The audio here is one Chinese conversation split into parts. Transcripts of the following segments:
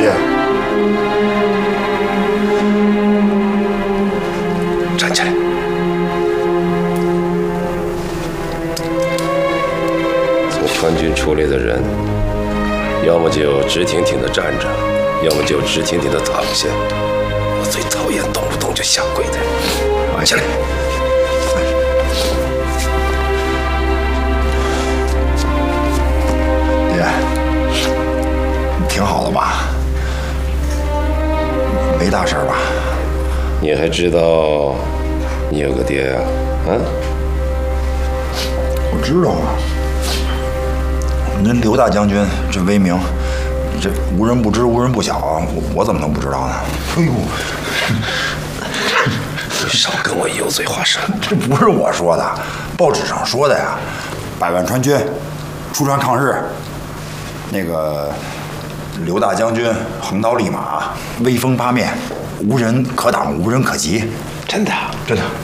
爹， 站起来。从川军出来的人，要么就直挺挺的站着，要么就直挺挺的躺下。我最讨厌动不动就下跪的人。下来。 爹，挺好的吧？没大事吧？ 你还知道你有个爹呀？啊？ 我知道啊。您刘大将军这威名，这无人不知，无人不晓啊！我怎么能不知道呢？哎呦， 你少跟我油嘴滑舌！ 这不是我说的，报纸上说的呀。百万川军出川抗日，那个刘大将军横刀立马，威风八面，无人可挡，无人可及。 真的？ 真的。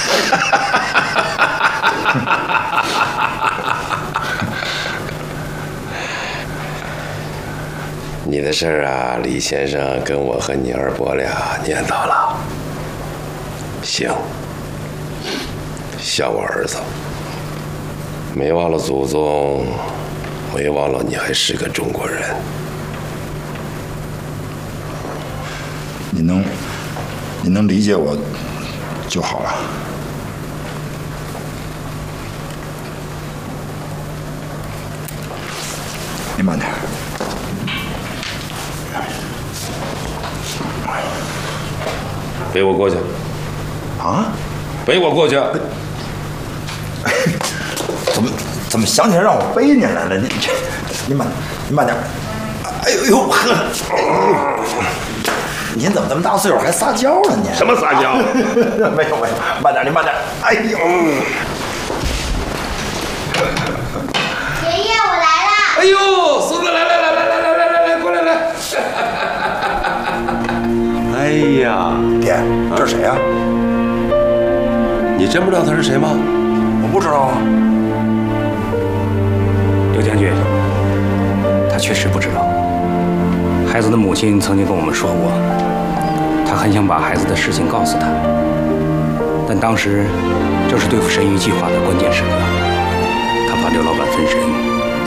你的事儿啊，李先生跟我和你二伯俩念叨了。行，像我儿子，没忘了祖宗，没忘了你还是个中国人。 你能理解我就好了。你慢点。 背我过去。 啊？ 背我过去。 怎么想起来让我背您来了？您慢点。哎呦呵！您怎么这么大岁数还撒娇呢？您什么撒娇？ 没有，慢点，您慢点。哎呦！ 爷爷，我来了。 哎呦，孙子来，过来。哎呀， 爹，这是谁呀？ 你真不知道他是谁吗？ 我不知道啊。 刘将军，他确实不知道。孩子的母亲曾经跟我们说过，他很想把孩子的事情告诉他，但当时正是对付神谕计划的关键时刻，他怕刘老板分神。